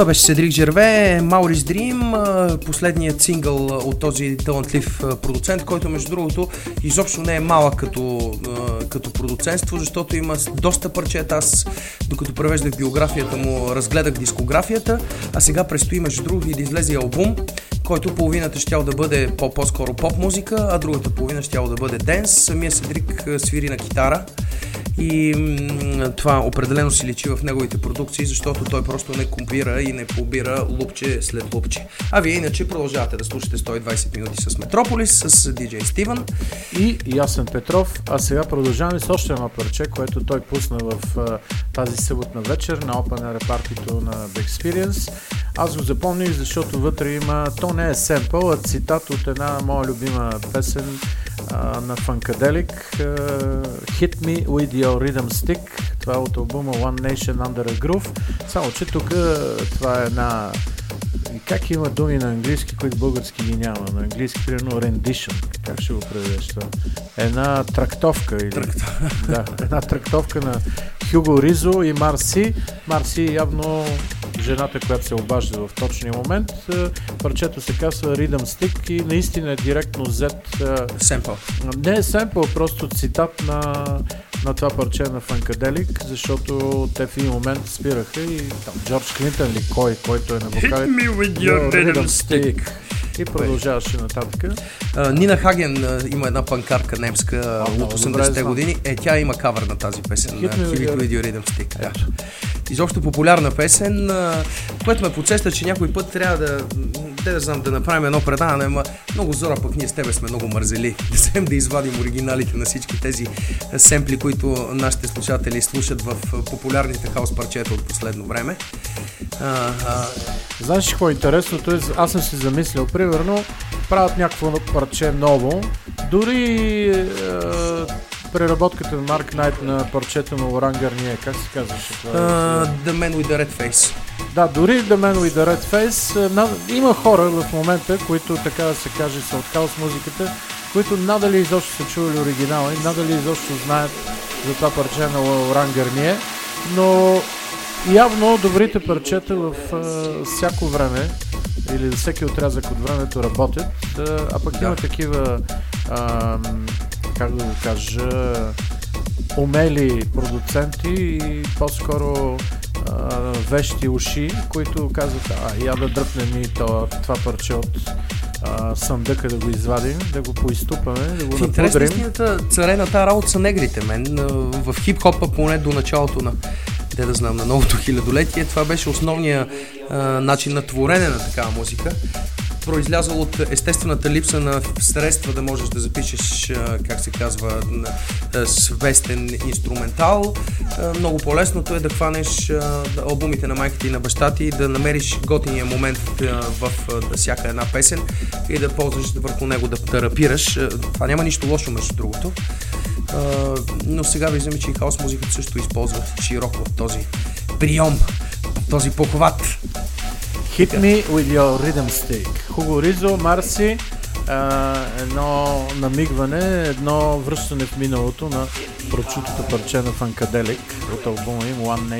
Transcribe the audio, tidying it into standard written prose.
Това беше Седрик Жерве, Maurice Dream, последният сингъл от този талантлив продуцент, който между другото изобщо не е малък като продуцентство, защото има доста парчета. Аз, докато превеждах биографията му, разгледах дискографията, а сега предстои между другото и да излезе албум, който половината щял да бъде по-скоро поп музика, а другата половина щял да бъде денс. Самия Седрик свири на китара и това определено си личи в неговите продукции, защото той просто не компира и не побира лупче след лупче. А вие иначе продължавате да слушате 120 минути с Метрополис, с диджей Стивън и Ясен Петров. А сега продължаваме с още едно парче, което той пусна в тази съботна вечер на Open Air партито на The Experience. Аз го запомних, защото вътре има, то не е семпъл, а цитат от една моя любима песен на Funkadelic, Hit Me With Your Rhythm Stick. Това е от албума One Nation Under a Groove. Само че тук това е една... Как има думи на английски, които български ги няма? На английски, примерно, rendition. Как ще го преведеш това? Една трактовка. Да, една трактовка на Хюго Ризо и Марси. Марси явно жената, която се обажда в точния момент. Парчето се казва Rhythm Stick и наистина е директно взет... Семпъл. Не е семпъл, просто цитат на това парче на Funkadelic, защото те в един момент спираха и там Джордж Клинтън ли който е на вокалите. Hit me with your rhythm stick. И продължаваше нататък. Нина Хаген има една панкарка немска от 80-те години. Тя има кавър на тази песен. Hit me with your rhythm stick. Да. Изобщо популярна песен, което ме подсеща, че някой път трябва да направим едно предаване, ама много зора, пък ние с тебе сме много мързели. Да вземем да извадим оригиналите на всички тези семпли, които нашите слушатели слушат в популярните хаус парчета от последно време. Знаеш какво е интересното? Аз съм си замислил, примерно, правят някакво парче ново, дори преработката на Марк Найт на парчето на Лоран Гарние, как се казваше това? The Man with the Red Face. Да, дори The Man with the Red Face. Има хора в момента, които, така да се каже, са от хаос музиката, които надали изобщо са чували оригинала и надали изобщо знаят за това парче на Лоран Гарние, но явно добрите парчета в всяко време или за всеки отрязък от времето работят, а пък има такива как да го кажа, умели продуценти и по-скоро вещи уши, които казват, я да дръпнем и това парче от съндъка, да го извадим, да го поизтупаме, да го напудрим. Интересната царе на тази работа са негрите, в хип-хопа, поне до началото на на новото хилядолетие, това беше основният начин на творене на такава музика, произлязъл от естествената липса на средства да можеш да запишеш, как се казва, свестен инструментал. Много по-лесното е да хванеш албумите на майката и на баща ти и да намериш готиния момент в всяка една песен и да ползваш върху него да рапираш. Това няма нищо лошо, между другото. Но сега виждаме, че и хаос музиката също използва широко този прием, този похват. Hit Me With Your Rhythm Stick. Хуго Ризо, Марси, едно намигване, едно връщане в миналото на прочутото парче на Funkadelic от албума им One